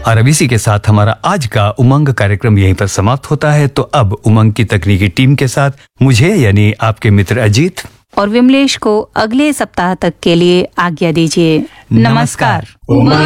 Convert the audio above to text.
और अब इसी के साथ हमारा आज का उमंग कार्यक्रम यहीं पर समाप्त होता है। तो अब उमंग की तकनीकी टीम के साथ मुझे यानी आपके मित्र अजीत और विमलेश को अगले सप्ताह तक के लिए आज्ञा दीजिए। नमस्कार।